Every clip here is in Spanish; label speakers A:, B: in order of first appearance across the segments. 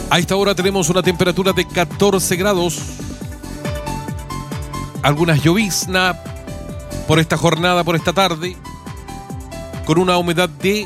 A: A esta hora tenemos una temperatura de 14 grados. Algunas llovizna por esta jornada, por esta tarde, con una humedad de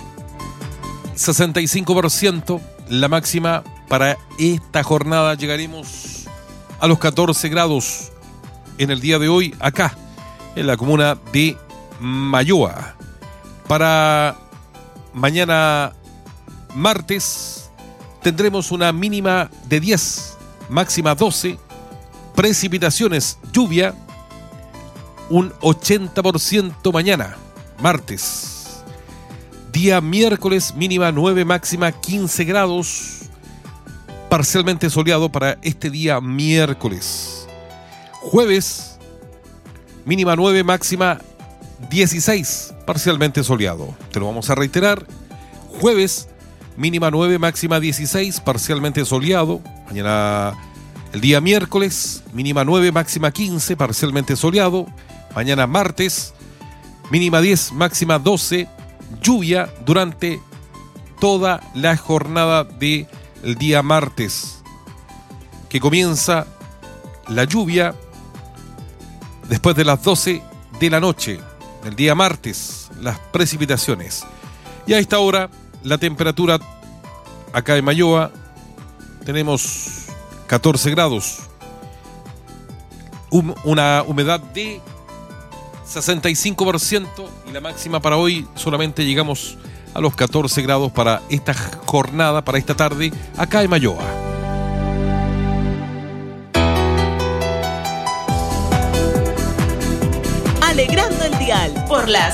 A: 65%. La máxima para esta jornada llegaremos a los 14 grados en el día de hoy, acá, en la comuna de Mayoa. Para mañana martes tendremos una mínima de 10, máxima 12, precipitaciones, lluvia, un 80% mañana, martes. Día miércoles, mínima 9, máxima 15 grados, parcialmente soleado para este día miércoles. Jueves, mínima 9, máxima 16, parcialmente soleado. Te lo vamos a reiterar. Jueves, mínima 9, máxima 16, parcialmente soleado. Mañana, el día miércoles, mínima 9, máxima 15, parcialmente soleado. Mañana martes, mínima 10, máxima 12, lluvia durante toda la jornada del día martes, que comienza la lluvia después de las 12 de la noche. El día martes, las precipitaciones. Y a esta hora, la temperatura acá en Mayoa, tenemos 14 grados. Una humedad de 65% y la máxima para hoy solamente llegamos a los 14 grados para esta jornada, para esta tarde, acá en Mayoa.
B: Alegrando el dial por la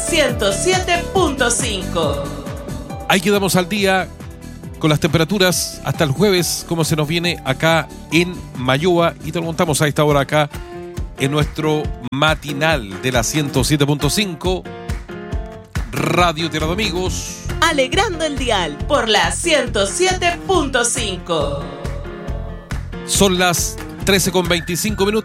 B: 107.5.
A: Ahí quedamos al día con las temperaturas hasta el jueves, como se nos viene acá en Mayoa, y te lo contamos a esta hora acá en nuestro matinal de la 107.5 Radio Tierra de Amigos.
B: Alegrando el dial por la 107.5.
A: Son las 13:25